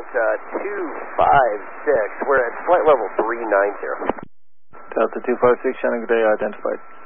Delta 256. We're at flight level 390. Delta 256, Shannon, good day, identified.